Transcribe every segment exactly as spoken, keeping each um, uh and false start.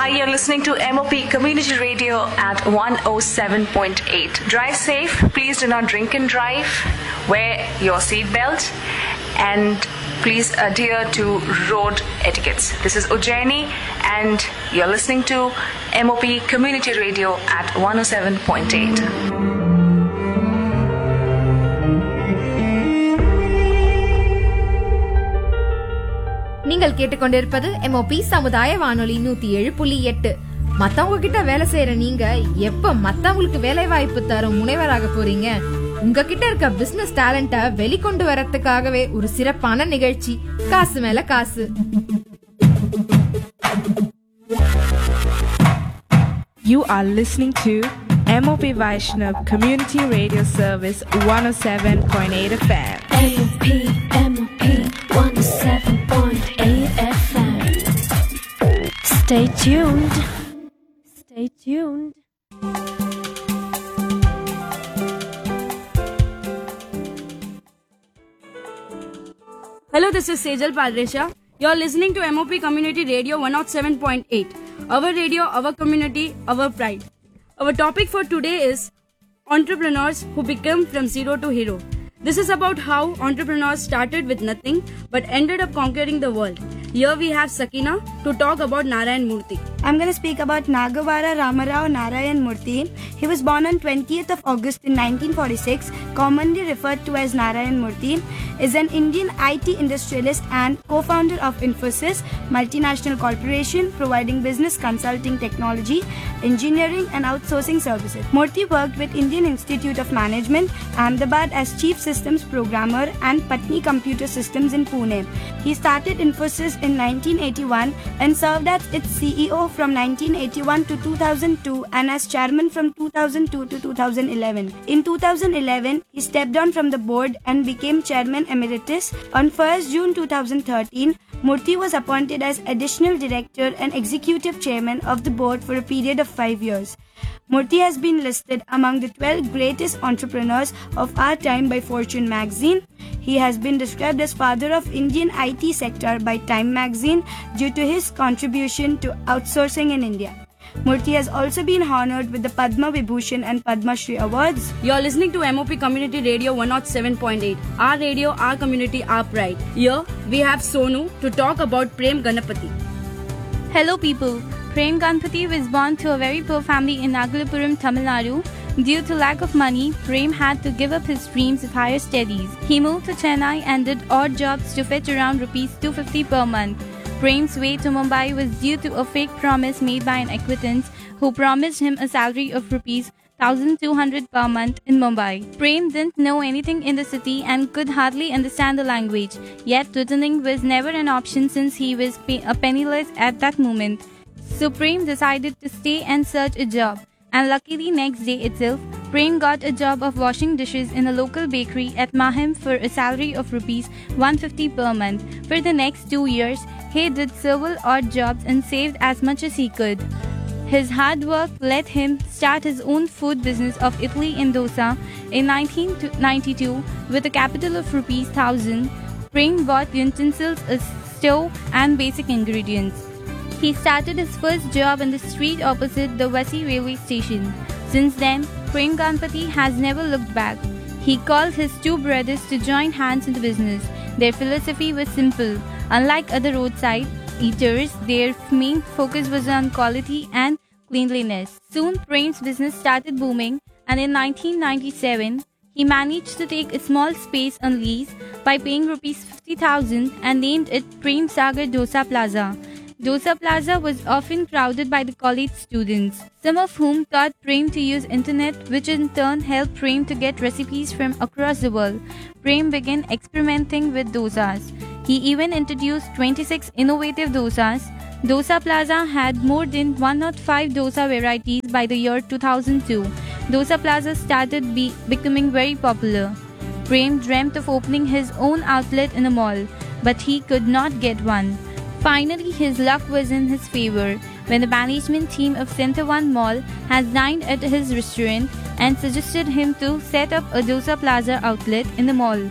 Hi, you're listening to M O P Community Radio at one oh seven point eight. Drive safe. Please do not drink and drive. Wear your seatbelt. And please adhere to road etiquettes. This is Ujjaini, and you're listening to M O P Community Radio at one oh seven point eight. நீங்கள் கேட்டுக்கொண்டிருப்பது M O P சமுதாய வானொலி நூத்தி ஏழு புள்ளி எட்டு. மத்தவங்க கிட்ட வேலை செய்யற நீங்க எப்ப மத்தவங்களுக்கு வேலை வாய்ப்பு தரும் முனைவராக போறீங்க? உங்ககிட்ட இருக்க பிசினஸ் டேலண்ட வெளிக்கொண்டு வரதுக்காகவே ஒரு சிறப்பான நிகழ்ச்சி காசு மேல காசு. You are listening to M O P Vaishnav Community Radio Service one oh seven point eight F M. M O P, M O P one oh seven point eight F M. Stay tuned. Stay tuned. Hello, this is Sejal Padresha. You're listening to M O P Community Radio one oh seven point eight. Our radio, our community, our pride. Our topic for today is entrepreneurs who become from zero to hero. This is about how entrepreneurs started with nothing but ended up conquering the world. Here we have Sakina to talk about Narayan Murthy. I'm going to speak about Nagavara Ramarao Narayan Murthy. He was born on twentieth of August in nineteen forty-six, commonly referred to as Narayan Murthy, is an Indian I T industrialist and co-founder of Infosys, multinational corporation providing business consulting technology, engineering and outsourcing services. Murthy worked with Indian Institute of Management, Ahmedabad as Chief Systems Programmer and Patni Computer Systems in Pune. He started Infosys in nineteen eighty-one and served as its C E O from nineteen eighty-one to two thousand two and as chairman from two thousand two to two thousand eleven. In two thousand eleven, he stepped down from the board and became chairman emeritus. On first June two thousand thirteen, Murthy was appointed as additional director and executive chairman of the board for a period of five years. Murthy has been listed among the twelve greatest entrepreneurs of our time by Fortune magazine. He has been described as father of Indian I T sector by Time magazine due to his contribution to outsourcing in India. Murthy has also been honored with the Padma Vibhushan and Padma Shri awards. You're listening to M O P Community Radio one oh seven point eight. Our radio, our community, our pride. Here we have Sonu to talk about Prem Ganapati. Hello people. Prem Ganapati was born to a very poor family in Nagalapuram, Tamil Nadu. Due to lack of money, Prem had to give up his dreams of higher studies. He moved to Chennai and did odd jobs to fetch around rupees two hundred fifty per month. Prem's way to Mumbai was due to a fake promise made by an acquaintance who promised him a salary of rupees one thousand two hundred per month in Mumbai. Prem didn't know anything in the city and could hardly understand the language. Yet returning was never an option since he was a penniless at that moment. So Prem decided to stay and search a job. And luckily next day itself, Prem got a job of washing dishes in a local bakery at Mahim for a salary of rupees one hundred fifty per month. For the next two years, he did several odd jobs and saved as much as he could. His hard work let him start his own food business of Italy in dosa in nineteen ninety-two with a capital of rupees one thousand. Prem bought utensils, a stove and basic ingredients. He started his first job on the street opposite the Vasi railway station. Since then, Prem Ganapati has never looked back. He called his two brothers to join hands in the business. Their philosophy was simple. Unlike other roadside eaters, their main focus was on quality and cleanliness. Soon, Prem's business started booming, and in nineteen ninety-seven, he managed to take a small space on lease by paying rupees fifty thousand and named it Prem Sagar Dosa Plaza. Dosa Plaza was often crowded by the college students, some of whom taught Prem to use internet, which in turn helped Prem to get recipes from across the world. Prem began experimenting with dosas. He even introduced twenty-six innovative dosas. Dosa Plaza had more than one hundred five dosa varieties by the year two thousand two. Dosa Plaza started be- becoming very popular. Prem dreamt of opening his own outlet in a mall, but he could not get one. Finally, his luck was in his favor when the management team of Center One Mall has dined at his restaurant and suggested him to set up a Dosa Plaza outlet in the mall.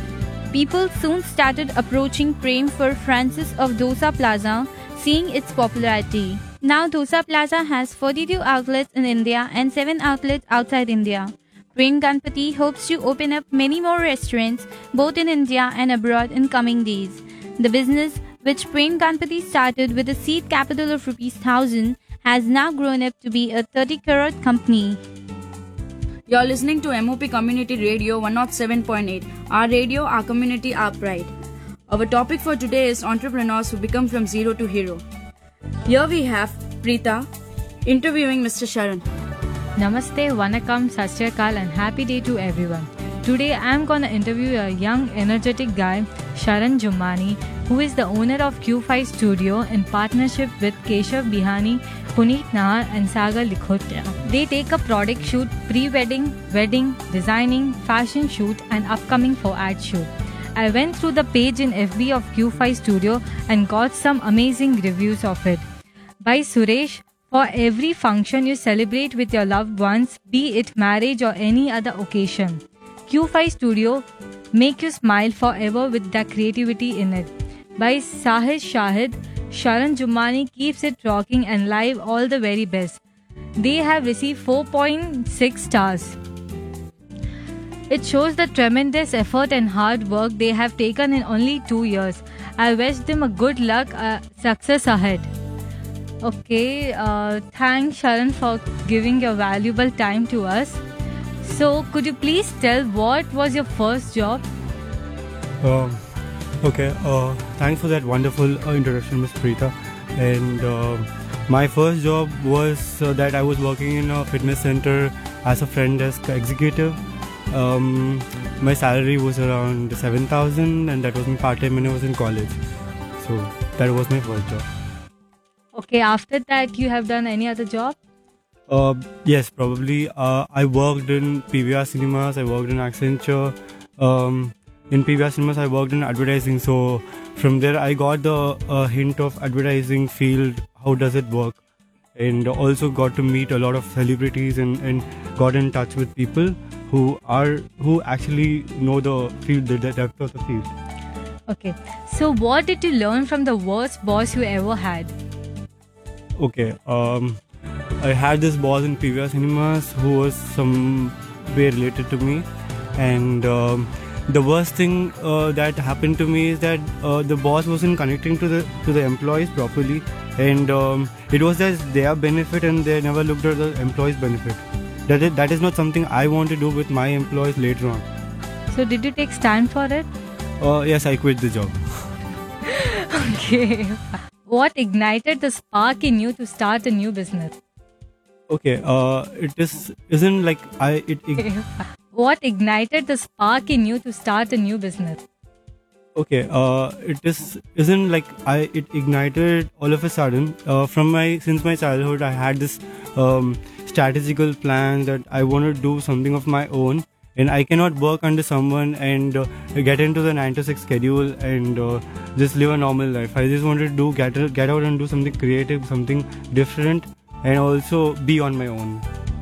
People soon started approaching Prem for franchise of Dosa Plaza, seeing its popularity. Now Dosa Plaza has forty-two outlets in India and seven outlets outside India. Prem Ganpati hopes to open up many more restaurants both in India and abroad in coming days. The business, which Prem Ganpati started with a seed capital of rupees one thousand, has now grown up to be a thirty crore company. You're listening to M O P Community Radio one oh seven point eight. Our radio, our community, our pride. Our topic for today is entrepreneurs who become from zero to hero. Here we have Preeta interviewing Mister Sharan. Namaste, Vanakkam, Sat Sri Akal and happy day to everyone. Today I am gonna interview a young energetic guy, Sharan Jummani, who is the owner of Q five Studio in partnership with Keshav Bihani, Puneet Nahar and Sagar Likhotia. They take a product shoot, pre-wedding, wedding, designing, fashion shoot and upcoming for ad shoot. I went through the page in F B of Q five Studio and got some amazing reviews of it. By Suresh, for every function you celebrate with your loved ones, be it marriage or any other occasion, Q five Studio make you smile forever with the creativity in it. By Sahid Shahid, Sharan Jummani keeps it rocking and live all the very best. They have received four point six stars. It shows the tremendous effort and hard work they have taken in only two years. I wish them a good luck, uh, success ahead. Okay, uh, thanks Sharan for giving your valuable time to us. So, could you please tell what was your first job? Um, okay, uh, thanks for that wonderful uh, introduction, Miss Preeta. And uh, my first job was uh, that I was working in a fitness center as a front desk executive. Um, my salary was around seven thousand and that was my part-time when I was in college. So, that was my first job. Okay, after that you have done any other job? Uh, yes, probably. Uh, I worked in P V R Cinemas, I worked in Accenture. Um, in P V R Cinemas, I worked in advertising. So from there, I got the uh, hint of advertising field. How does it work? And also got to meet a lot of celebrities and, and got in touch with people who are who actually know the field, the depth of the field. Okay, so what did you learn from the worst boss you ever had? Okay. Um, I had this boss in P V R Cinemas who was some way related to me, and um, the worst thing uh, that happened to me is that uh, the boss wasn't connecting to the to the employees properly, and um, it was just their benefit, and they never looked at the employees' benefit. That is, that is not something I want to do with my employees later on. So did you take stand for it? Uh, yes, I quit the job. Okay. What ignited the spark in you to start a new business? Okay, uh, it is isn't like I it. it What ignited the spark in you to start a new business? Okay, uh, it is isn't like I it ignited all of a sudden. Uh, from my since my childhood, I had this um, strategical plan that I want to do something of my own, and I cannot work under someone and uh, get into the nine to six schedule and uh, just live a normal life. I just wanted to do get get out and do something creative, something different, and also be on my own.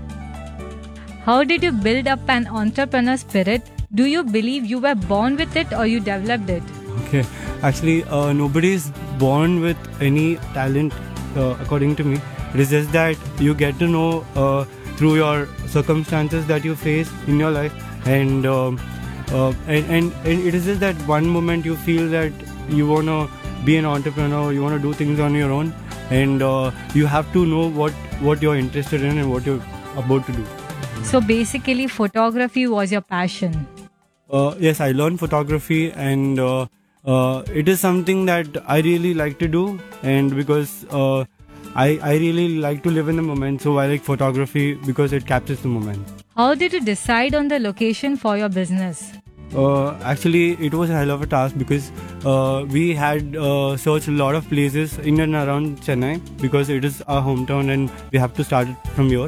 How did you build up an entrepreneur spirit? Do you believe you were born with it or you developed it? Okay, actually, uh, nobody is born with any talent, uh, according to me. It is just that you get to know uh, through your circumstances that you face in your life, and, um, uh, and and and it is just that one moment you feel that you wanna be an entrepreneur, you wanna do things on your own, and uh, you have to know what what you're interested in and what you're about to do. So basically, photography was your passion. Uh, yes, I learned photography, and uh, uh, it is something that I really like to do, and because uh, I, I really like to live in the moment, so I like photography because it captures the moment. How did you decide on the location for your business? Uh, actually, it was a hell of a task because uh, we had uh, searched a lot of places in and around Chennai because it is our hometown and we have to start it from here.